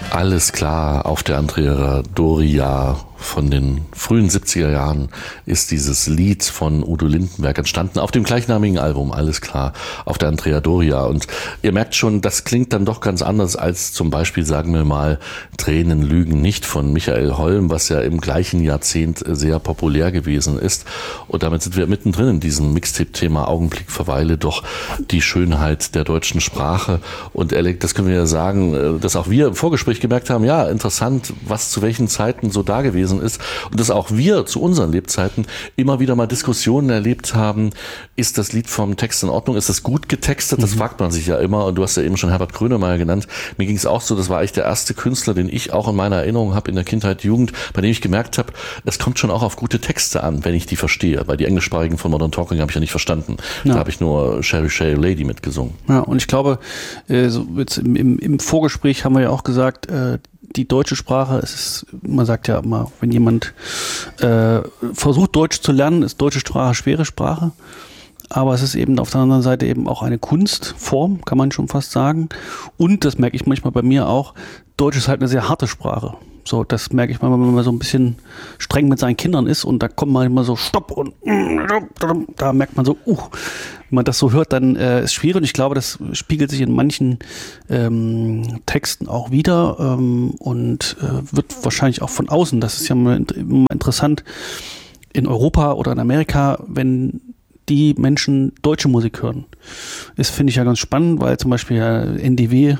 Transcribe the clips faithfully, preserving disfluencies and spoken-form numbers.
Alles klar, auf der Andrea Doria von den frühen siebziger Jahren ist dieses Lied von Udo Lindenberg entstanden, auf dem gleichnamigen Album, alles klar, auf der Andrea Doria. Und ihr merkt schon, das klingt dann doch ganz anders als zum Beispiel, sagen wir mal, Tränen lügen nicht von Michael Holm, was ja im gleichen Jahrzehnt sehr populär gewesen ist. Und damit sind wir mittendrin in diesem Mixtape-Thema Augenblick verweile doch die Schönheit der deutschen Sprache. Und ehrlich, das können wir ja sagen, dass auch wir im Vorgespräch gemerkt haben, ja, interessant, was zu welchen Zeiten so da gewesen ist und dass auch wir zu unseren Lebzeiten immer wieder mal Diskussionen erlebt haben, ist das Lied vom Text in Ordnung, ist das gut getextet, das mhm. fragt man sich ja immer und du hast ja eben schon Herbert Grönemeyer genannt, mir ging es auch so, das war eigentlich der erste Künstler, den ich auch in meiner Erinnerung habe in der Kindheit, Jugend, bei dem ich gemerkt habe, es kommt schon auch auf gute Texte an, wenn ich die verstehe, weil die englischsprachigen von Modern Talking habe ich ja nicht verstanden, ja. Da habe ich nur Sherry Sherry Lady mitgesungen. Ja, und ich glaube, äh, so jetzt im, im, im Vorgespräch haben wir ja auch gesagt, äh, die deutsche Sprache, es ist, man sagt ja immer, wenn jemand äh, versucht, Deutsch zu lernen, ist deutsche Sprache schwere Sprache. Aber es ist eben auf der anderen Seite eben auch eine Kunstform, kann man schon fast sagen. Und, das merke ich manchmal bei mir auch, Deutsch ist halt eine sehr harte Sprache. So, das merke ich manchmal, wenn man so ein bisschen streng mit seinen Kindern ist und da kommt manchmal so Stopp und da merkt man so, uh, wenn man das so hört, dann äh, ist es schwierig und ich glaube, das spiegelt sich in manchen ähm, Texten auch wieder ähm, und äh, wird wahrscheinlich auch von außen, das ist ja immer interessant, in Europa oder in Amerika, wenn die Menschen deutsche Musik hören. Das finde ich ja ganz spannend, weil zum Beispiel ja N D W,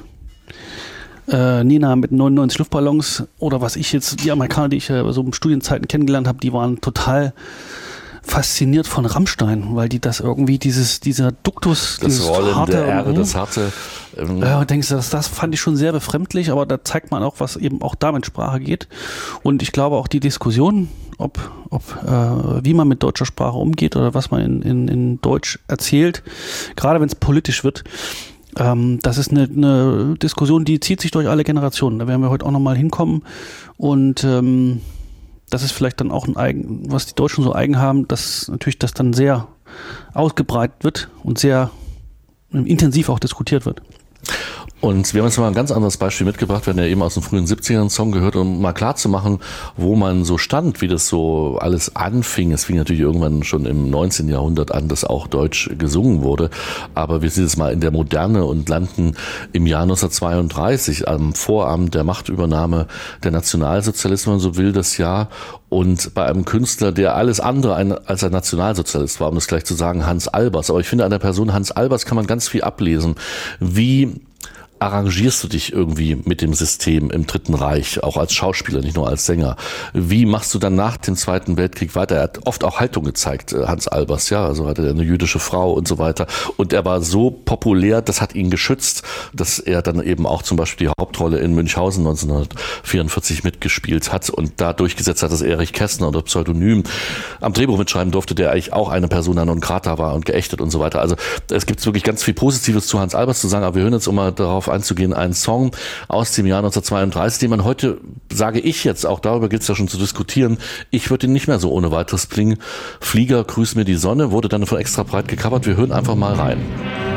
äh, Nina mit neunundneunzig Luftballons oder was ich jetzt, die Amerikaner, die ich ja so in Studienzeiten kennengelernt habe, die waren total fasziniert von Rammstein, weil die das irgendwie, dieses, dieser Duktus, das dieses Rollen harte, der Erde, das harte. Ähm, ja, denkst du, das, das fand ich schon sehr befremdlich, aber da zeigt man auch, was eben auch da mit Sprache geht. Und ich glaube auch die Diskussion, ob, ob äh, wie man mit deutscher Sprache umgeht oder was man in, in, in Deutsch erzählt, gerade wenn es politisch wird, ähm, das ist eine, eine Diskussion, die zieht sich durch alle Generationen. Da werden wir heute auch nochmal hinkommen und ähm, das ist vielleicht dann auch ein eigen, was die Deutschen so eigen haben, dass natürlich das dann sehr ausgebreitet wird und sehr intensiv auch diskutiert wird. Und wir haben jetzt mal ein ganz anderes Beispiel mitgebracht. Wir haben ja eben aus den frühen siebzigern einen Song gehört, um mal klar zu machen, wo man so stand, wie das so alles anfing. Es fing natürlich irgendwann schon im neunzehnten Jahrhundert an, dass auch Deutsch gesungen wurde. Aber wir sind jetzt mal in der Moderne und landen im Jahr neunzehnhundertzweiunddreißig, am Vorabend der Machtübernahme der Nationalsozialisten, wenn man so will, das Jahr. Und bei einem Künstler, der alles andere als ein Nationalsozialist war, um das gleich zu sagen, Hans Albers. Aber ich finde, an der Person Hans Albers kann man ganz viel ablesen. Wie arrangierst du dich irgendwie mit dem System im Dritten Reich, auch als Schauspieler, nicht nur als Sänger? Wie machst du dann nach dem Zweiten Weltkrieg weiter? Er hat oft auch Haltung gezeigt, Hans Albers, ja, also hatte er eine jüdische Frau und so weiter. Und er war so populär, das hat ihn geschützt, dass er dann eben auch zum Beispiel die Hauptrolle in Münchhausen neunzehnhundertvierundvierzig mitgespielt hat und da durchgesetzt hat, dass Erich Kästner unter Pseudonym am Drehbuch mitschreiben durfte, der eigentlich auch eine Persona non grata war und geächtet und so weiter. Also es gibt wirklich ganz viel Positives zu Hans Albers zu sagen, aber wir hören jetzt immer darauf einzugehen, einen Song aus dem Jahr neunzehnhundertzweiunddreißig, den man heute, sage ich jetzt, auch darüber gilt es ja schon zu diskutieren, ich würde ihn nicht mehr so ohne weiteres bringen. Flieger, grüß mir die Sonne, wurde dann von Extra Breit gecovert. Wir hören einfach mal rein.